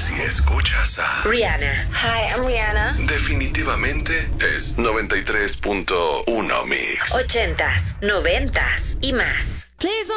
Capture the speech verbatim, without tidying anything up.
Si escuchas a Rihanna. Hi, I'm Rihanna. definitivamente es noventa y tres punto uno Mix. Ochentas, noventas y más. Please